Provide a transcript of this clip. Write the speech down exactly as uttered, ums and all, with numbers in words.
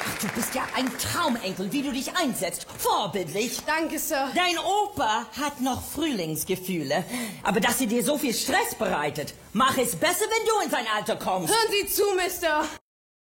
Du bist ja ein Traumenkel, wie du dich einsetzt. Vorbildlich. Danke, Sir. Dein Opa hat noch Frühlingsgefühle. Aber dass sie dir so viel Stress bereitet, mach es besser, wenn du in sein Alter kommst. Hören Sie zu, Mister